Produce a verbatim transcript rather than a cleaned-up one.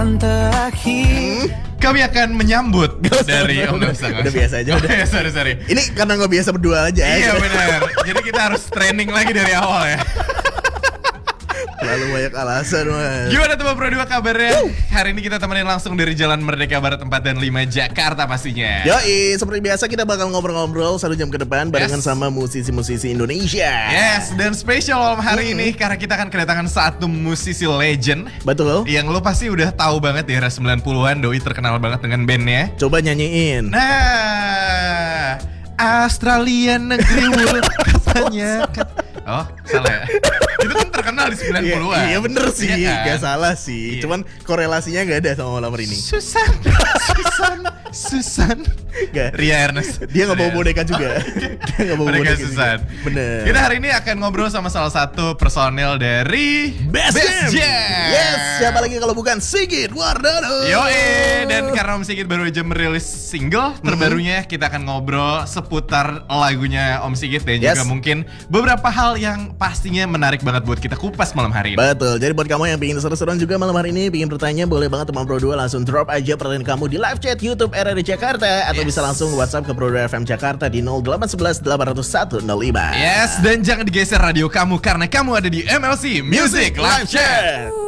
terakhir kami akan menyambut dari Om Nggak usah, nggak Udah usah. biasa aja, Oh, udah. ya, sorry sorry. Ini karena nggak biasa berdua aja. Iya benar. Jadi kita harus training lagi dari awal ya. Terlalu banyak alasan, Mas. Gimana teman Pro dua kabarnya? Hari ini kita temenin langsung dari Jalan Merdeka Barat empat dan lima Jakarta pastinya. Yoi, seperti biasa kita bakal ngobrol-ngobrol satu jam ke depan barengan Yes. sama musisi-musisi Indonesia. Yes, dan spesial malam hari ini karena kita akan kedatangan satu musisi legend Betul. yang lo pasti udah tahu banget di era sembilan puluhan. Doi terkenal banget dengan bandnya. Coba nyanyiin. Nah, Australia negeri wul katanya. Oh, salah ya. Itu kan terkenal di sembilan puluhan. Iya, iya bener sih, Iya kan? gak salah sih. Iya. Cuman korelasinya gak ada sama malam hari ini. Susan, Susan, Susan. Gak. Ria Ernest. Dia gak bawa Ria. boneka juga. Dia gak bawa Boneka boneka Susan. juga. Bener. Kita hari ini akan ngobrol sama salah satu personel dari Best, Jam. Jam. Yes, siapa lagi kalau bukan Sigit Wardana. Yoi, dan karena Om Sigit baru aja merilis single terbarunya, kita akan ngobrol seputar lagunya Om Sigit dan Yes. juga mungkin beberapa hal yang pastinya menarik banget buat kita kupas malam hari ini. Betul, jadi buat kamu yang ingin seru-seruan juga malam hari ini, ingin bertanya, boleh banget teman Pro dua langsung drop aja pertanyaan kamu di live chat YouTube R R D Jakarta. Atau Yes. bisa langsung WhatsApp ke Pro dua F M Jakarta di nol delapan satu satu delapan nol satu nol lima. Yes, dan jangan digeser radio kamu karena kamu ada di M L C Music Live Chat.